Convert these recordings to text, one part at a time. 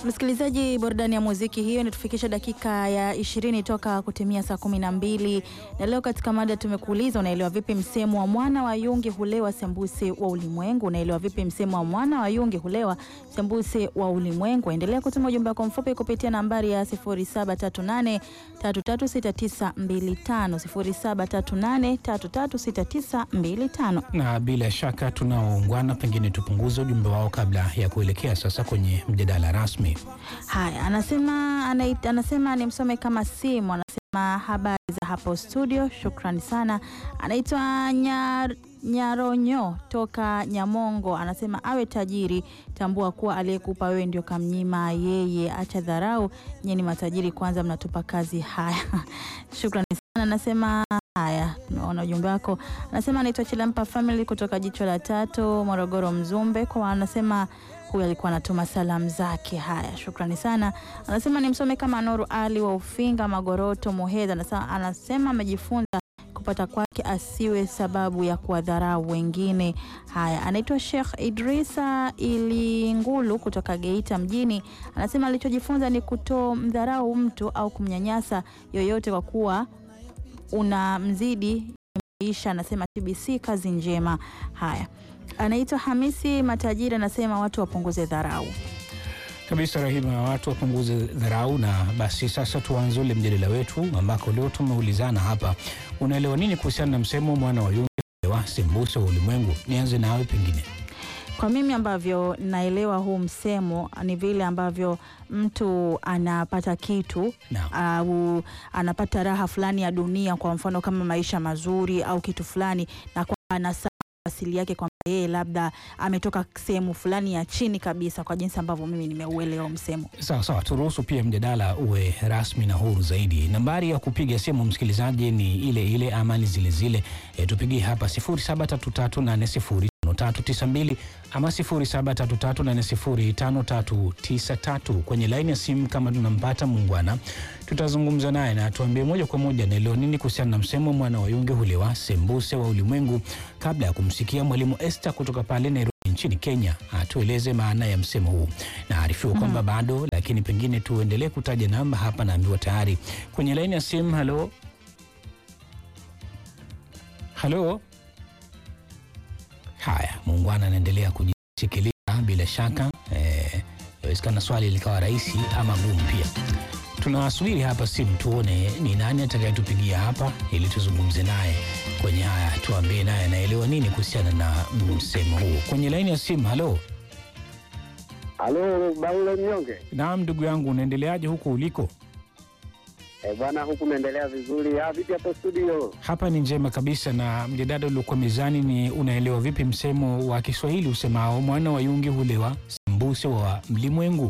Msikilizaji, burudani ya muziki hiyo inatufikisha dakika ya 20 toka kutimia saa 12, na leo katika mada tumekuuliza, unaelewa vipi msemo wa mwana wa yungi hulewa sembuse wa ulimwengu? Unaelewa vipi msemo wa mwana wa yungi hulewa sembuse wa ulimwengu? Endelea kutuma ujumbe wako mfupi kupitia nambari ya 0738 336925 0738 336925. Na bila shaka tunaoungana, pengine tupunguze ujumbe wao kabla ya kuelekea sasa kwenye mjadala rasmi. Haya, anasema nimsome kama simu. Anasema habari za hapo studio, shukrani sana. Anaitwa Nyaronyo toka Nyamongo. Anasema awe tajiri, tambua kuwa aliyekupa wewe ndio kamnyima yeye, acha dharau, nyinyi matajiri kwanza mnatupa kazi. Haya, shukrani sana. Anasema haya, naona ujumbe wako. Anasema anaitwa Chilampa Family kutoka Jicho la Tatu, Morogoro Mzumbe. Kwa anasema huyu alikuwa anatuma salamu zake. Haya, shukrani sana. Anasema nimsome kama Nuru Ali wa Ufinga Magoroto Muheza. Anasema amejifunza kupata kwake asiwe sababu ya kuwadharau wengine. Haya, anaitwa Sheikh Idrisa Ilingulu kutoka Geita mjini. Anasema alichojifunza ni kutomdharau mtu au kumnyanyasa yoyote kwa kuwa unamzidi maisha. Anasema TBC kazi njema. Haya, anaitwa Hamisi Matajiri. Anasema watu wapunguze dharau. Kabisa Rahima, watu wapunguze dharau. Na basi sasa tuanze ule mjadala wetu ambako leo tumeulizana hapa, unaelewa nini kuhusiana na msemo mwana wa yungi hulewa sembuse wa ulimwengu? Nianze nawe pengine. Kwa mimi ambavyo naelewa huu msemo ni vile ambavyo mtu anapata kitu au anapata raha fulani ya dunia, kwa mfano kama maisha mazuri au kitu fulani, na kwa anasa asili yake kwamba yeye labda ametoka sehemu fulani ya chini kabisa, kwa jinsi ambavyo mimi nimeuelewa msemo. Sawa, turuhusu pia mjadala uwe rasmi na huru zaidi. Nambari ya kupiga simu msikilizaji ni ile ile ama ni zile zile. Tupigie hapa 0733805392 ama 0733805393. Kwenye line ya simu kama tunampata muungwana, tutazungumza naye na tuambie moja kwa moja naelewa nini kuhusiana na msemo mwana wa yungi hulewa sembuse wa ulimwengu, kabla ya kumsikia mwalimu Esther kutoka pale Nairobi nchini Kenya atueleze maana ya msemo huu. Na arifiwa kwamba bado, lakini pengine tuendelee kutaja namba hapa. Naambiwa tayari kwenye line ya simu. Halo. Haya, muungwana anaendelea kujishikilia bila shaka. Yawezekana swali likawa rahisi ama gumu pia. Tunawasubiri hapa simu tuone ni nani atakayetupigia hapa ili tuzungumze naye kwenye haya, tuambie naye anaelewa nini kuhusiana na msemo huu. Kwenye laini ya simu. Halo. Baule Mnyonge. Naam ndugu yangu, unaendeleaje huko uliko? Bwana, huku naendelea vizuri. Vipi hapo studio? Hapa ni njema kabisa. Na mjadala uliokuwa mezani ni unaelewa vipi msemo wa Kiswahili usemao mwana wa yungi hulewa sembuse wa ulimwengu?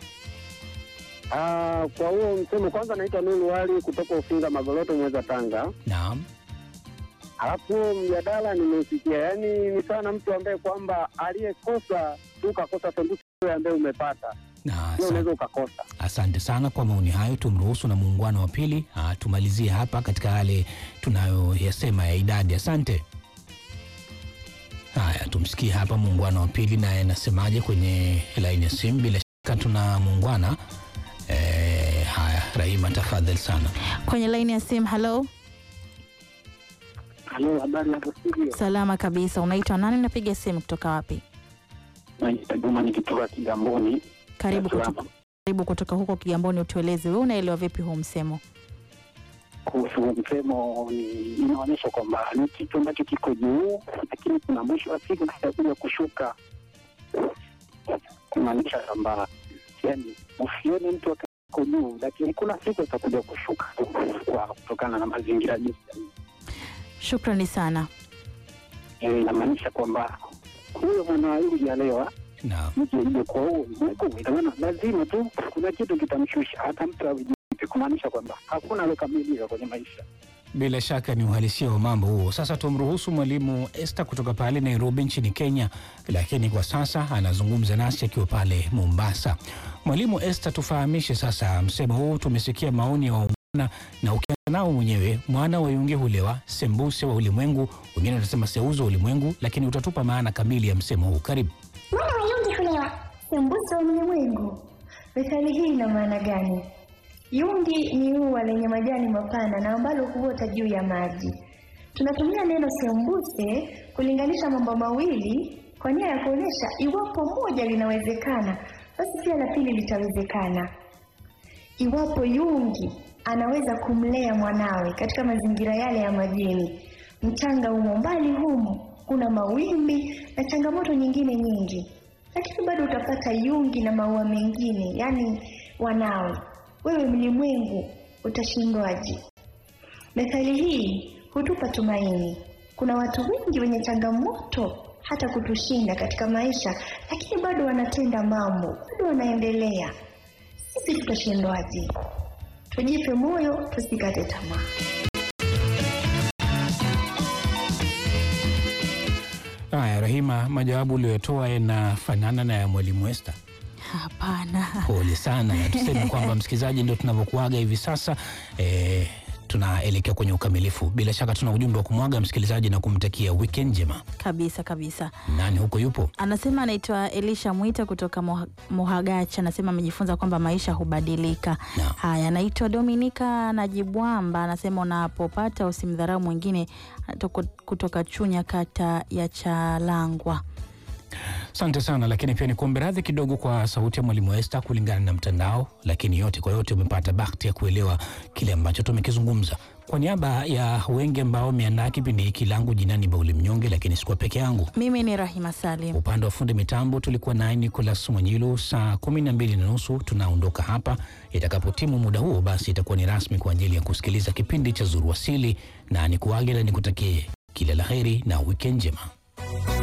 Kwa huo msemo, kwanza naitwa Nuru Ali kutoka Ufinga Magoroto Mweza Tanga. Naam. Alafu mjadala nimesikia, yani ni sana mtu ambaye kwamba aliyekosa tu kakosa sembuse ambaye umepata. Na unaweza ukakosa. Asante sana kwa maoni hayo. Tumruhusu na muungano wa pili tumalizie hapa katika yale tunayoyasema ya idadi. Asante. Haya, tumsikie hapa muungano wa pili naye anasemaje kwenye line ya simu. Bila shaka tuna muungwana. Haya, Rahima tafadhali sana. Kwenye line ya simu. Halo. Halo, habari hapo studio? Salama kabisa. Unaitwa nani, napiga simu kutoka wapi? Naitwa Juma nikitoka Kigamboni. Karibu kutoka huko Kigamboni, utueleze wewe unaelewa vipi huu msemo? Kuhusu msemo, inaonyesha kwamba ni kitu ambacho kiko juu, lakini kuna mwisho wa siku kitakuja kushuka. Kumaanisha kwamba yani usione mtu ako juu, lakini kuna siku atakuja kushuka kwa kutokana na mazingira jinsi. Shukrani sana. Inamaanisha kwamba huyo mwana yungi alewa mje kwa huo itaona lazima tu kuna kitu kitamshusha, hata mtu ajipe, kumaanisha kwamba hakuna lokamilika kwenye maisha. Bila shaka ni uhalisia wa mambo huo. Sasa tumruhusu mwalimu Esther kutoka pale Nairobi nchini Kenya, lakini kwa sasa anazungumza nasi akiwa pale Mombasa. Mwalimu Esther, tufahamishe sasa msemo huu. Tumesikia maoni ya waungwana na ukianza nao mwenyewe, mwana wa yungi hulewa sembuse wa ulimwengu, wengine wanasema seuzo wa ulimwengu, lakini utatupa maana kamili ya msemo huu. Karibu. Mwana wa yungi hulewa sembuse wa ulimwengu. Methali hii ina maana gani? Yungi ni ua lenye majani mapana na ambalo huota juu ya maji. Tunatumia neno sembuse kulinganisha mambo mawili kwa nia ya kuonyesha iwapo moja linawezekana, basi pia la pili litawezekana. Iwapo yungi anaweza kumlea mwanawe katika mazingira yale ya majini, mchanga umo mbali humo, kuna mawimbi na changamoto nyingine nyingi, lakini bado utapata yungi na maua mengine, yani wanawe. Wewe mlimwengu utashindwaje? Methali hii hutupa tumaini. Kuna watu wengi wenye changamoto hata kutushinda katika maisha, lakini bado wanatenda mambo, bado wanaendelea. Sisi tutashindwaje? Tujipe moyo, tusikate tamaa. Haya, Rahima, majawabu uliyotoa yanafanana na ya Mwalimu Esther? Hapana. Pole sana. Tuseme kwamba msikilizaji, ndio tunavyokuaga hivi sasa. Tunaelekea kwenye ukamilifu. Bila shaka tuna ujumbe wa kumwaga msikilizaji na kumtakia weekend njema. Kabisa kabisa. Nani huko yupo? Anasema anaitwa Elisha Mwita kutoka Mohagacha. Anasema amejifunza kwamba maisha hubadilika. No. Haya, anaitwa Dominika Najibwamba. Anasema unapopata usimdharau mwingine, kutoka Chunya, kata ya Chalangwa. Asante sana, lakini pia ni kuombe radhi kidogo kwa sauti ya Mwalimu Esther kulingana na mtandao, lakini yote kwa yote umepata bahati ya kuelewa kile ambacho tumekizungumza. Kwa niaba ya wengi ambao wameandaa kipindi hiki, langu jina ni Bauli Mnyonge, lakini sikuwa peke yangu. Mimi ni Rahima Salim. Upande wa fundi mitambo tulikuwa naye Nicholas Mwanyilu. Saa 12:30 tunaondoka hapa. Itakapotimu muda huo, basi itakuwa ni rasmi kwa ajili ya kusikiliza kipindi cha Zuru Asili, na nikuage na nikutakie kila laheri na weekend njema.